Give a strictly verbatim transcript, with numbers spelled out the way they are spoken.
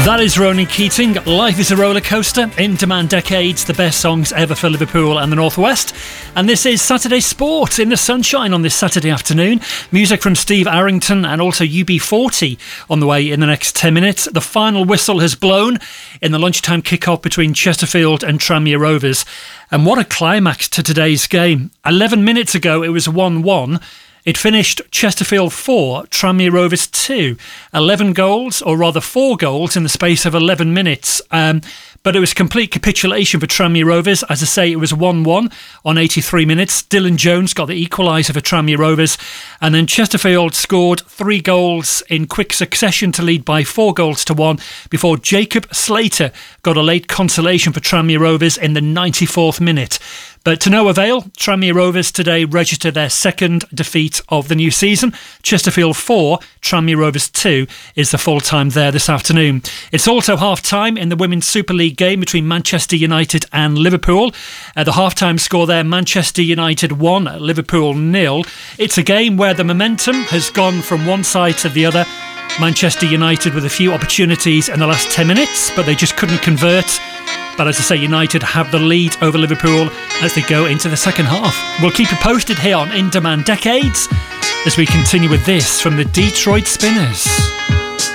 That is Ronan Keating. Life is a roller coaster. In demand decades, the best songs ever for Liverpool and the North West. And this is Saturday Sport in the sunshine on this Saturday afternoon. Music from Steve Arrington and also U B forty on the way in the next ten minutes. The final whistle has blown in the lunchtime kick-off between Chesterfield and Tranmere Rovers. And what a climax to today's game. eleven minutes ago, it was one one. It finished Chesterfield four, Tranmere Rovers two. eleven goals, or rather four goals in the space of eleven minutes. Um, but it was complete capitulation for Tranmere Rovers. As I say, it was one one on eighty-three minutes. Dylan Jones got the equaliser for Tranmere Rovers. And then Chesterfield scored three goals in quick succession to lead by four goals to one before Jacob Slater got a late consolation for Tranmere Rovers in the ninety-fourth minute. But to no avail, Tranmere Rovers today registered their second defeat of the new season. Chesterfield four, Tranmere Rovers two is the full time there this afternoon. It's also half-time in the Women's Super League game between Manchester United and Liverpool. Uh, the half-time score there, Manchester United one, Liverpool nil. It's a game where the momentum has gone from one side to the other. Manchester United with a few opportunities in the last ten minutes, but they just couldn't convert. But as I say, United have the lead over Liverpool as they go into the second half. We'll keep you posted here on In Demand Decades as we continue with this from the Detroit Spinners.